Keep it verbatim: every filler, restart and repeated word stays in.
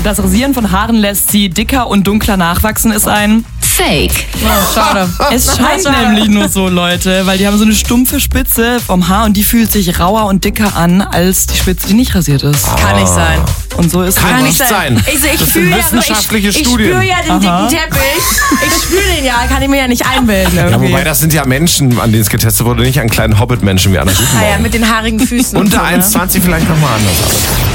Das Rasieren von Haaren lässt sie dicker und dunkler nachwachsen, ist ein Fake. Oh, schade. Es scheint nämlich nur so, Leute, weil die haben so eine stumpfe Spitze vom Haar und die fühlt sich rauer und dicker an als die Spitze, die nicht rasiert ist. Ah. Kann nicht sein. Und so ist Kann es. nicht sein. Also ich Das fühle sind ja, wissenschaftliche ich, ich Studien. spüre ja den Aha. dicken Teppich. Ich spüre den ja, kann ich mir ja nicht einbilden. Ja, Irgendwie. wobei das sind ja Menschen, an denen es getestet wurde, nicht an kleinen Hobbit-Menschen wie Anna Ah ja, Guten mit den haarigen Füßen. Unter und so, ne? eins Komma zwanzig vielleicht nochmal anders.